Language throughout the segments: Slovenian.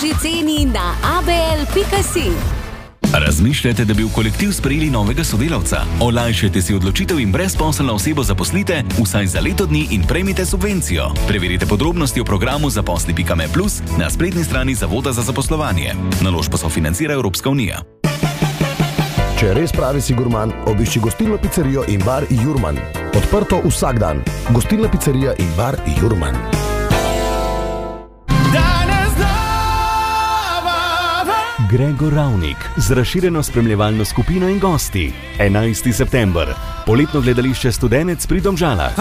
Ceni na abl.si. Razmišljate, da bi v kolektiv sprejeli novega sodelavca? Olajšajte si odločitev in brezposelno osebo zaposlite vsaj za leto dni in prejmite subvencijo. Preverite podrobnosti o programu zaposli.me+ na spletni strani Zavoda za zaposlovanje. Naložbo sofinancira Evropska unija. Če res pravi si gurman, obišči gostilno pizzerijo in bar Jurman. Odprto vsak dan. Gostilna pizzerija in bar Jurman. Gregor Ravnik z razširjeno spremljevalno skupino in gosti. 11. september. Poletno gledališče Studenec pri Domžalah.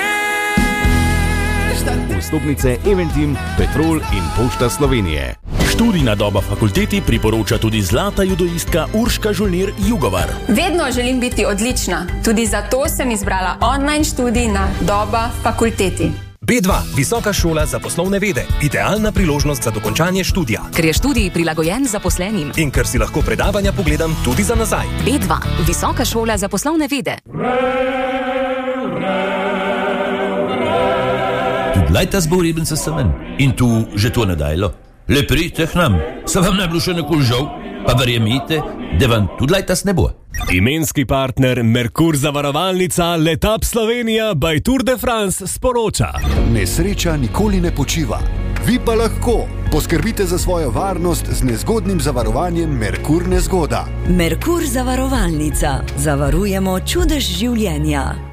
Vstopnice Eventim, Petrol in Pošta Slovenije. Študijna doba fakulteti priporoča tudi zlata judoistka Urška Žolnir Jugovar. Vedno želim biti odlična. Tudi zato sem izbrala online študij na Doba fakulteti. B2, visoka šola za poslovne vede. Idealna priložnost za dokončanje študija. Ker je študij prilagojen zaposlenim. In ker si lahko predavanja pogledam tudi za nazaj. B2, visoka šola za poslovne vede. Tudi lajta zborim se semen. In tu že to nedajlo. Le pridite k nam. Se vam ne bilo še nekul žal, pa verjemite, da vam tudi lajtas ne bo. Imenski partner Merkur zavarovalnica Letap Slovenija by Tour de France sporoča. Nesreča nikoli ne počiva. Vi pa lahko poskrbite za svojo varnost z nezgodnim zavarovanjem Merkur Nezgoda. Merkur zavarovalnica. Zavarujemo čudež življenja.